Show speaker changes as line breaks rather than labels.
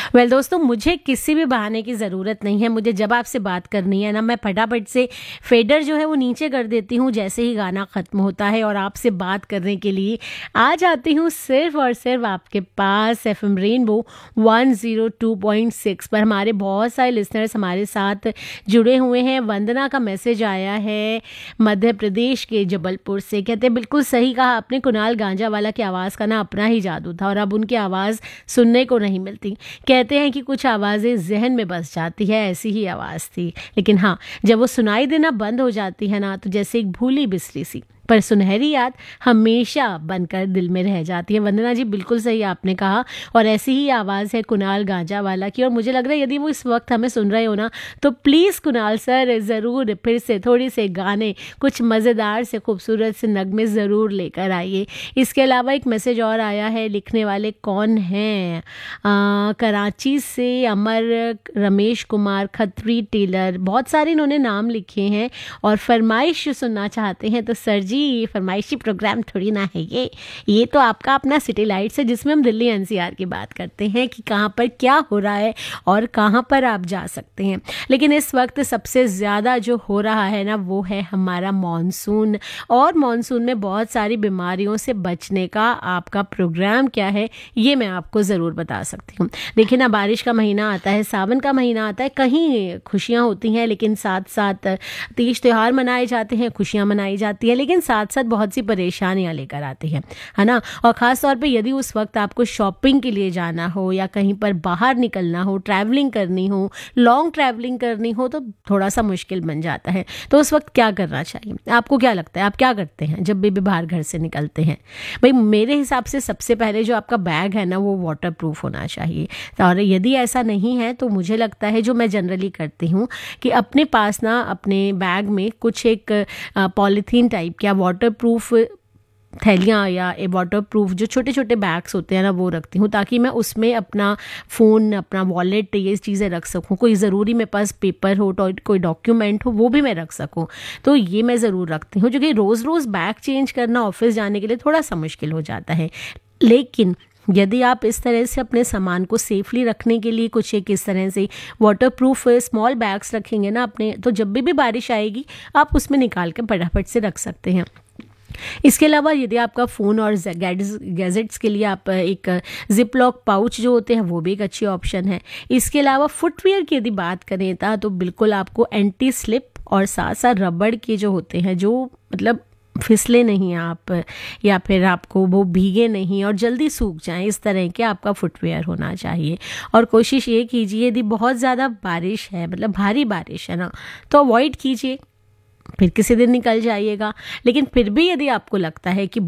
Well दोस्तों, मुझे किसी भी बहाने की ज़रूरत नहीं है। मुझे जब आपसे बात करनी है ना, मैं फटाफट से फेडर जो है वो नीचे कर देती हूँ जैसे ही गाना ख़त्म होता है और आपसे बात करने के लिए आ जाती हूँ सिर्फ़ और सिर्फ़ आपके पास एफएम रेनबो 102.6 पर। हमारे बहुत सारे लिसनर्स हमारे साथ जुड़े हुए हैं। वंदना का मैसेज आया है मध्य प्रदेश के जबलपुर से। कहते हैं बिल्कुल सही कहा आपने, कुणाल गांजावाला की आवाज़ का ना अपना ही जादू था और अब उनकी आवाज़ सुनने को नहीं मिलती। कहते हैं कि कुछ आवाज़ें ज़हन में बस जाती है, ऐसी ही आवाज़ थी। लेकिन हाँ, जब वो सुनाई देना बंद हो जाती है ना, तो जैसे एक भूली बिसरी सी पर सुनहरी याद हमेशा बनकर दिल में रह जाती है। वंदना जी, बिल्कुल सही आपने कहा और ऐसी ही आवाज़ है कुणाल गांजावाला की। और मुझे लग रहा है यदि वो इस वक्त हमें सुन रहे हो ना, तो प्लीज़ कुणाल सर ज़रूर फिर से थोड़े से गाने, कुछ मज़ेदार से खूबसूरत से नगमे ज़रूर लेकर आइए। इसके अलावा एक मैसेज और आया है, लिखने वाले कौन हैं? कराची से अमर रमेश कुमार खत्री टेलर, बहुत सारे इन्होंने नाम लिखे हैं और फरमाइश सुनना चाहते हैं। तो सर जी, फरमाइशी प्रोग्राम थोड़ी ना है ये तो आपका अपना सिटी लाइट्स है, जिसमें हम दिल्ली एनसीआर की बात करते हैं कि कहाँ पर क्या हो रहा है और कहाँ पर आप जा सकते हैं। लेकिन इस वक्त सबसे ज़्यादा जो हो रहा है ना, वो है हमारा मॉनसून। और मॉनसून में बहुत सारी बीमारियों से बचने का आपका प्रोग्राम क्या है, ये मैं आपको ज़रूर बता सकती हूँ। देखिए ना, बारिश का महीना आता है, सावन का महीना आता है, कहीं खुशियाँ होती हैं, लेकिन साथ साथ तीज त्यौहार मनाए जाते हैं, खुशियाँ मनाई जाती हैं, लेकिन साथ साथ बहुत सी परेशानियां लेकर आती हैं, है ना। और ख़ास तौर पे यदि उस वक्त आपको शॉपिंग के लिए जाना हो या कहीं पर बाहर निकलना हो, ट्रैवलिंग करनी हो, लॉन्ग ट्रैवलिंग करनी हो, तो थोड़ा सा मुश्किल बन जाता है। तो उस वक्त क्या करना चाहिए? आपको क्या लगता है, आप क्या करते हैं जब भी बाहर घर से निकलते हैं? भाई, मेरे हिसाब से सबसे पहले जो आपका बैग है ना, वो वाटर प्रूफ होना चाहिए। और यदि ऐसा नहीं है तो मुझे लगता है, जो मैं जनरली करती हूँ, कि अपने पास ना अपने बैग में कुछ एक पॉलीथीन टाइप या वाटर प्रूफ थैलियाँ या वाटर प्रूफ जो छोटे छोटे बैग्स होते हैं ना, वो रखती हूँ, ताकि मैं उसमें अपना फ़ोन, अपना वॉलेट, ये चीज़ें रख सकूँ। कोई ज़रूरी मेरे पास पेपर हो, तो कोई डॉक्यूमेंट हो, वो भी मैं रख सकूँ। तो ये मैं ज़रूर रखती हूँ, क्योंकि रोज़ रोज़ बैग चेंज करना ऑफिस जाने के लिए थोड़ा सा मुश्किल हो जाता है। लेकिन यदि आप इस तरह से अपने सामान को सेफली रखने के लिए कुछ एक इस तरह से वाटरप्रूफ स्मॉल बैग्स रखेंगे ना अपने, तो जब भी बारिश आएगी आप उसमें निकाल के फटाफट से रख सकते हैं। इसके अलावा यदि आपका फ़ोन और गैजेट्स के लिए आप एक जिप लॉक पाउच जो होते हैं, वो भी एक अच्छी ऑप्शन है। इसके अलावा फुटवेयर की यदि बात करें तो बिल्कुल आपको एंटी स्लिप और साथ साथ रबड़ के जो होते हैं, जो मतलब फिसले नहीं आप, या फिर आपको वो भीगे नहीं और जल्दी सूख जाएं, इस तरह के आपका फुटवेयर होना चाहिए। और कोशिश ये कीजिए, यदि बहुत ज़्यादा बारिश है, मतलब भारी बारिश है ना, तो अवॉइड कीजिए, फिर किसी दिन निकल जाइएगा। लेकिन फिर भी यदि आपको लगता है कि